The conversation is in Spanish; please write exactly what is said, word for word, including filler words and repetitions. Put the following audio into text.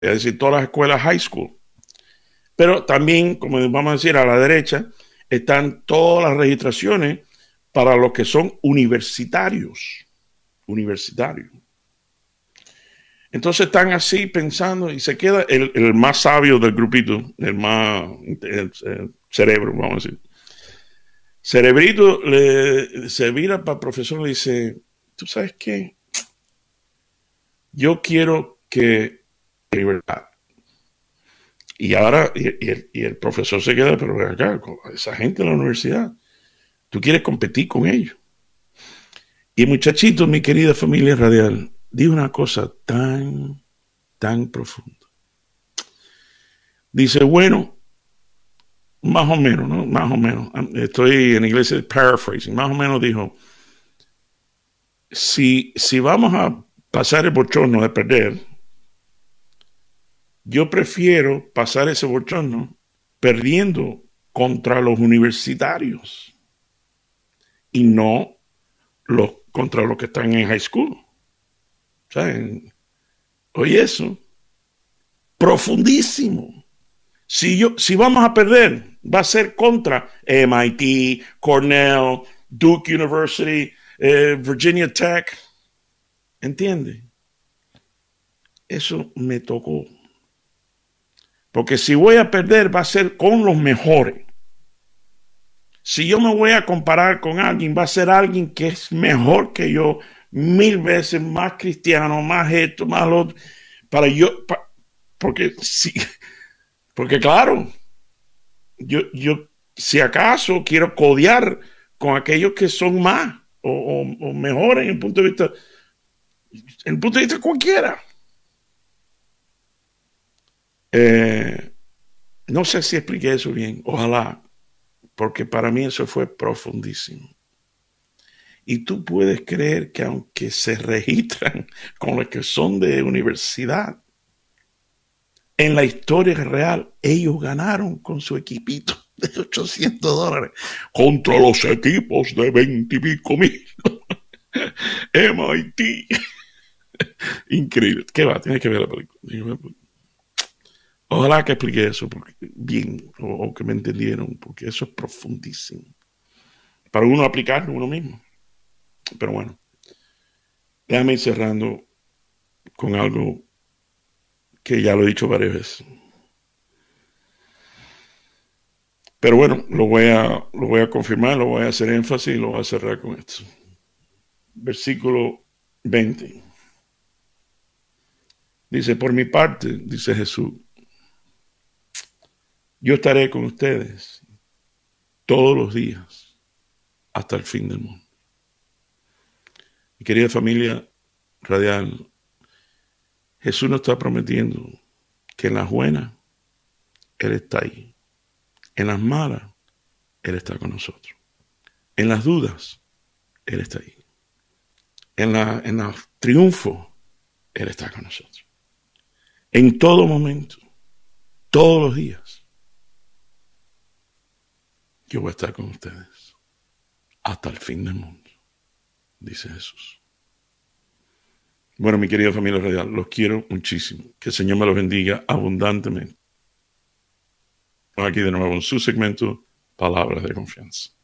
es decir, todas las escuelas high school. Pero también, como vamos a decir, a la derecha están todas las registraciones para los que son universitarios. Universitarios. Entonces están así pensando y se queda el, el más sabio del grupito, el más el, el cerebro, vamos a decir. Cerebrito le, se vira para el profesor y le dice, ¿tú sabes qué? Yo quiero que libertad. Y ahora, y, y, el, y el profesor se queda, pero acá, esa gente en la universidad, tú quieres competir con ellos. Y muchachito, mi querida familia radial, dijo una cosa tan, tan profunda. Dice, bueno, más o menos, ¿no? Más o menos. Estoy en inglés paraphrasing. Más o menos dijo, si, si vamos a pasar el bochorno de perder, yo prefiero pasar ese bochorno perdiendo contra los universitarios y no los, contra los que están en high school. ¿Saben? Oye, eso, profundísimo. Si, yo, si vamos a perder, va a ser contra M I T, Cornell, Duke University, eh, Virginia Tech. ¿Entiende? Eso me tocó. Porque si voy a perder, va a ser con los mejores. Si yo me voy a comparar con alguien, va a ser alguien que es mejor que yo, mil veces más cristiano, más esto, más lo otro. Para yo, para, porque sí, porque claro, yo, yo si acaso quiero codear con aquellos que son más o, o, o mejores en el punto de vista, en el punto de vista cualquiera. Eh, no sé si expliqué eso bien, ojalá, porque para mí eso fue profundísimo. Y tú puedes creer que aunque se registran con los que son de universidad, en la historia real, ellos ganaron con su equipito de ochocientos dólares contra los equipos de veinte y pico mil. M I T. Increíble. ¿Qué va? Tienes que ver la película. Ojalá que explique eso porque, bien, o, o que me entendieron, porque eso es profundísimo. Para uno aplicarlo uno mismo. Pero bueno, déjame ir cerrando con algo que ya lo he dicho varias veces. Pero bueno, lo voy a, lo voy a confirmar, lo voy a hacer énfasis y lo voy a cerrar con esto. Versículo veinte. Dice, por mi parte, dice Jesús, yo estaré con ustedes todos los días hasta el fin del mundo. Mi querida familia radial, Jesús nos está prometiendo que en las buenas Él está ahí. En las malas, Él está con nosotros. En las dudas, Él está ahí. En la, en los triunfos, Él está con nosotros. En todo momento, todos los días, yo voy a estar con ustedes hasta el fin del mundo, dice Jesús. Bueno, mi querida familia radial, los quiero muchísimo. Que el Señor me los bendiga abundantemente. Aquí de nuevo en su segmento, Palabras de Confianza.